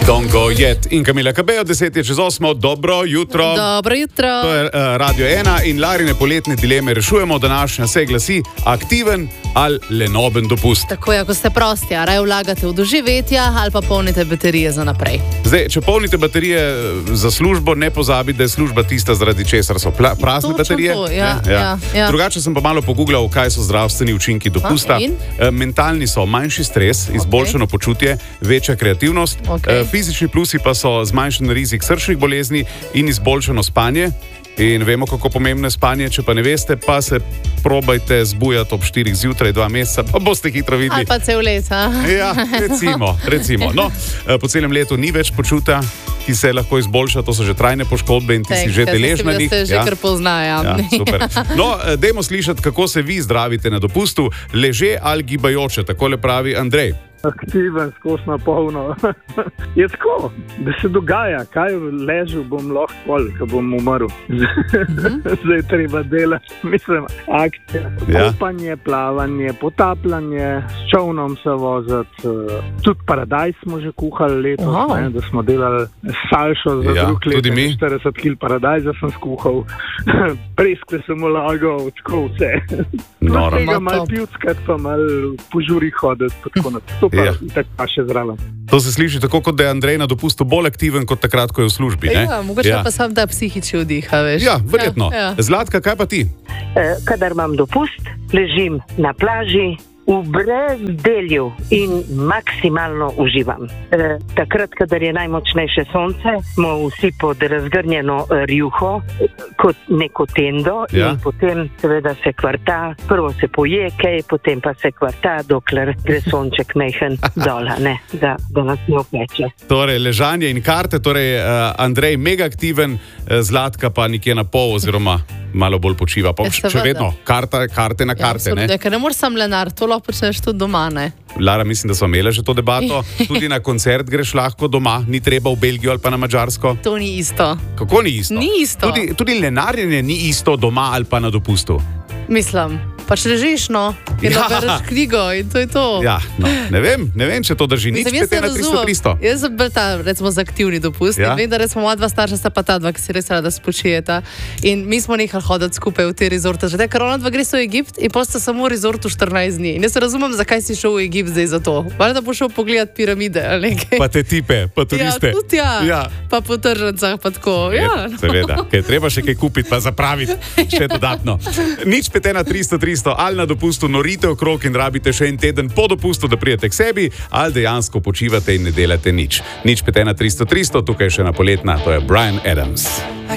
Dongo Jet in Kamila Cabello, 7:10, dobro jutro. Dobro jutro. To je Radio 1 in Larine poletne dileme rešujemo. Današnja se glasi: aktiven ali lenoben dopust. Tako je, ako ste prosti, a raje vlagate v doživetja ali pa polnite baterije za naprej. Zdaj, če polnite baterije za službo, ne pozabite, da je služba tista, zaradi česar so prazne Točno baterije. to, ja. Drugače sem pa malo pogooglal, kaj so zdravstveni učinki dopusta. Mentalni so manjši stres, izboljšano počutje, večja kreativnost. Fizični plusi pa so zmanjšan rizik srčnih bolezni in izboljšano spanje. In vemo, kako pomembno je spanje. Če pa ne veste, pa se probajte zbujati ob 4 zjutraj 2 meseca, pa boste hitro videli. Ali pa cel let, a? Ja, recimo. No, po celem letu ni več počutja, ki se lahko izboljša, to so že trajne poškodbe in ti si že deležen na njih. Se že kar poznajo. Ja, super. No, dajmo slišati, kako se vi zdravite na dopustu, leže ali gibajoče, takole pravi Andrej. Aktiven, skozi na polno. Je tako, da se dogaja, kaj ležal bom lahko pol, ko bom umrl. Zdaj treba delati, mislim, akcije. Kopanje, plavanje, potapljanje, s čovnom se voziti. Tudi paradajz smo že kuhali letos, da smo delali salšo za drug let. 40 kg paradajza sem skuhal, preskle sem ulagal, tako vse. Tega malo pivckat, pa malo po žuri hoditi, tako naprej. Pa še zraven. To se sliši tako, kot da je Andrej na dopustu bolj aktiven kot takrat, ko je v službi. Mogoče pa sam da psihični vdiha, veš. Ja, verjetno. Zlatka, kaj pa ti? Kadar imam dopust, ležim na plaži v brezdelju in maksimalno uživam. Takrat, kadar je najmočnejše sonce, smo vsi pod razgrnjeno rjuho, kot neko tendo in potem seveda se kvarta, prvo se poje kaj, potem pa se kvarta, dokler gre sonček mehen dola, da nas ne opeče. Torej, ležanje in karte, torej Andrej mega aktiven, Zlatka pa nekje na pol oziroma malo bolj počiva. Še vedno, karte na karte. Ne moreš sam lenar, to lahko počneš tudi doma, ne? Lara, mislim, da smo imeli že to debato. Tudi na koncert greš lahko doma, ni treba v Belgijo ali pa na Madžarsko. To ni isto. Kako ni isto? Ni isto. Tudi lenarjenje ni isto doma ali pa na dopustu. Mislim, pač ležiš, no, in bereš knjigo in to je to. Ja, no, ne vem, če to drži. Nič pete na 300-300. Jaz sem bil ta, recimo, za aktivni dopust. In vem, da recimo moja dva starša sta pa ta dva, ki si res rada spočijeta. In mi smo nehali hoditi skupaj v te rezorte. Že ker ona dva gre v Egipt in potem sta samo v rezortu 14 dni. In jaz razumem, zakaj si šel v Egipt zdaj za to. Valjda bo šel pogledat piramide ali nekaj. Pa te tipe, pa turiste. Ja, tudi ja. Pa po tržnicah, pa tako. Ja. Seveda, ker treba še kaj kupiti, pa zapraviti še dodatno. Nič pete na 300-300 ali na dopustu norite okrog in rabite še en teden po dopustu, da prijete k sebi, ali dejansko počivate in ne delate nič. Nič pete na 300-300, tukaj še na poletna, to je Bryan Adams.